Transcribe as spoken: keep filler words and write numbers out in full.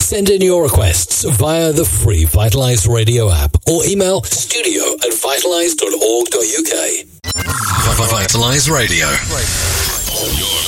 Send in your requests via the free Vitalize Radio app or email studio at vitalize dot org dot uk. Vitalize Radio. Your